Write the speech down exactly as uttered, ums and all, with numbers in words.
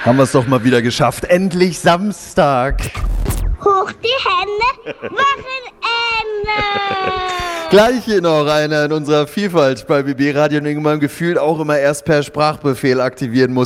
Haben wir es doch mal wieder geschafft. Endlich Samstag. Hoch die Hände, Wochenende! Gleich hier noch einer in unserer Vielfalt bei B B Radio, den man gefühlt auch immer erst per Sprachbefehl aktivieren muss.